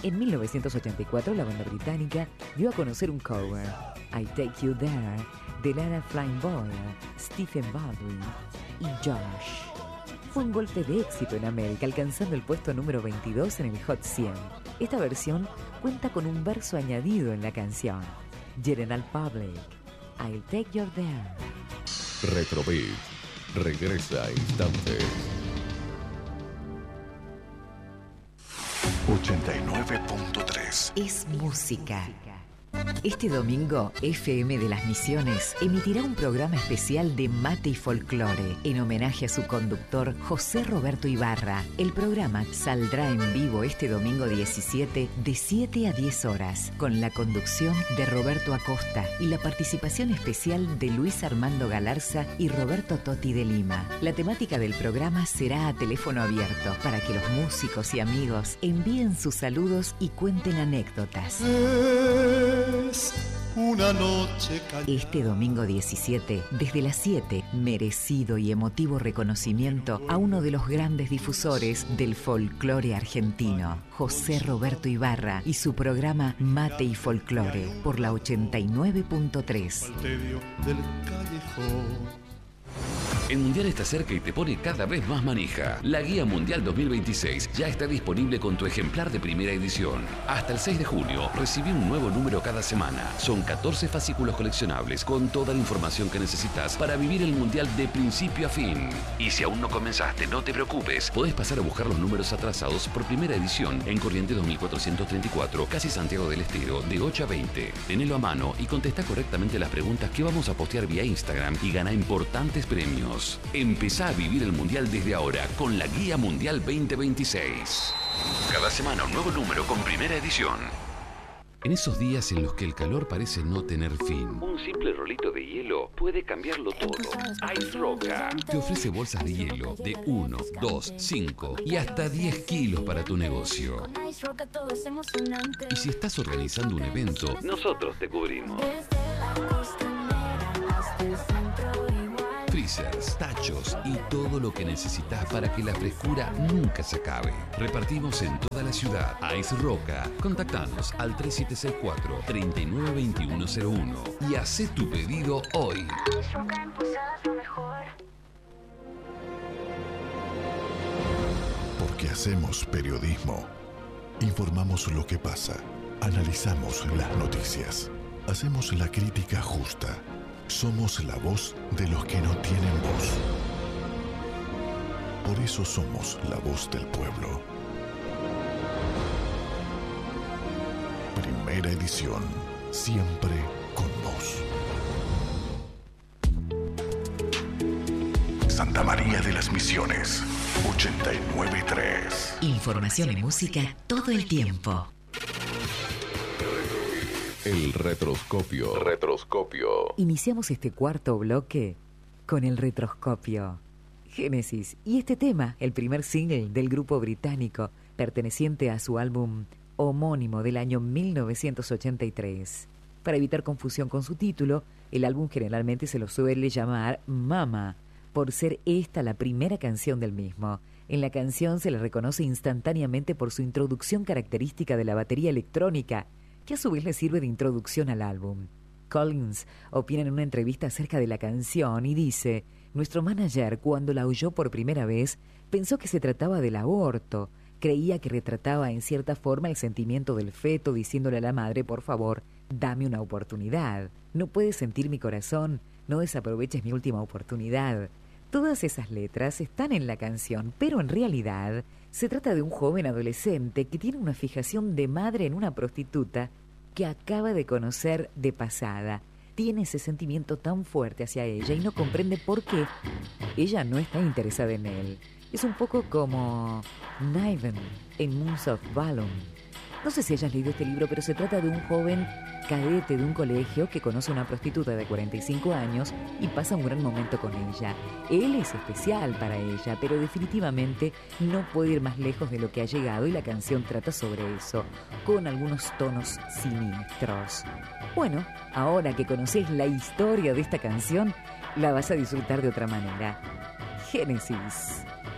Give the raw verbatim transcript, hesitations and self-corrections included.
En mil novecientos ochenta y cuatro, la banda británica dio a conocer un cover, I Take You There, de Lara Flynn Boyle, Stephen Baldwin y Josh. Fue un golpe de éxito en América, alcanzando el puesto número veintidós en el Hot cien. Esta versión cuenta con un verso añadido en la canción. General Public, I'll Take You There. Retrobeat regresa a instantes. ochenta y nueve punto tres Es música. Este domingo, F M de las Misiones emitirá un programa especial de mate y folclore en homenaje a su conductor José Roberto Ibarra. El programa saldrá en vivo este domingo diecisiete de siete a diez horas con la conducción de Roberto Acosta y la participación especial de Luis Armando Galarza y Roberto Totti de Lima. La temática del programa será a teléfono abierto para que los músicos y amigos envíen sus saludos y cuenten anécdotas. Una noche Este domingo diecisiete, desde las siete, merecido y emotivo reconocimiento a uno de los grandes difusores del folclore argentino, José Roberto Ibarra, y su programa Mate y Folclore por la ochenta y nueve punto tres. del callejón. El Mundial está cerca y te pone cada vez más manija. La Guía Mundial dos mil veintiséis ya está disponible con tu ejemplar de primera edición. Hasta el seis de junio, recibí un nuevo número cada semana. Son catorce fascículos coleccionables con toda la información que necesitas para vivir el Mundial de principio a fin. Y si aún no comenzaste, no te preocupes. Podés pasar a buscar los números atrasados por primera edición en Corrientes dos mil cuatrocientos treinta y cuatro, casi Santiago del Estero, de ocho a veinte. Tenelo a mano y contesta correctamente las preguntas que vamos a postear vía Instagram y gana importantes premios. Empezá a vivir el Mundial desde ahora con la Guía Mundial veinte veintiséis. Cada semana un nuevo número con primera edición. En esos días en los que el calor parece no tener fin, un simple rolito de hielo puede cambiarlo todo. Ice Roca te ofrece bolsas de hielo de uno, dos, cinco y hasta diez kilos para tu negocio. Y si estás organizando un evento, nosotros te cubrimos. Freezers, tachos y todo lo que necesitas para que la frescura nunca se acabe. Repartimos en toda la ciudad. Ice Roca. Contactanos al tres siete seis cuatro, tres nueve dos uno cero uno y haz tu pedido hoy. Porque hacemos periodismo. Informamos lo que pasa. Analizamos las noticias. Hacemos la crítica justa. Somos la voz de los que no tienen voz. Por eso somos la voz del pueblo. Primera edición, siempre con vos. Santa María de las Misiones, ochenta y nueve punto tres. Información y música todo el tiempo. El retroscopio. Retroscopio. Iniciamos este cuarto bloque con el retroscopio. Génesis. Y este tema, el primer single del grupo británico, perteneciente a su álbum homónimo del año mil novecientos ochenta y tres. Para evitar confusión con su título, el álbum generalmente se lo suele llamar Mama, por ser esta la primera canción del mismo. En la canción se le reconoce instantáneamente por su introducción característica de la batería electrónica, que a su vez le sirve de introducción al álbum. Collins opina en una entrevista acerca de la canción y dice: nuestro manager, cuando la oyó por primera vez, pensó que se trataba del aborto. Creía que retrataba en cierta forma el sentimiento del feto, diciéndole a la madre: por favor, dame una oportunidad. No puedes sentir mi corazón, no desaproveches mi última oportunidad. Todas esas letras están en la canción, pero en realidad se trata de un joven adolescente que tiene una fijación de madre en una prostituta que acaba de conocer de pasada. Tiene ese sentimiento tan fuerte hacia ella y no comprende por qué ella no está interesada en él. Es un poco como Niven en Moons of Valor. No sé si hayas leído este libro, pero se trata de un joven cadete de un colegio que conoce a una prostituta de cuarenta y cinco años y pasa un gran momento con ella. Él es especial para ella, pero definitivamente no puede ir más lejos de lo que ha llegado, y la canción trata sobre eso, con algunos tonos siniestros. Bueno, ahora que conocés la historia de esta canción, la vas a disfrutar de otra manera. Génesis.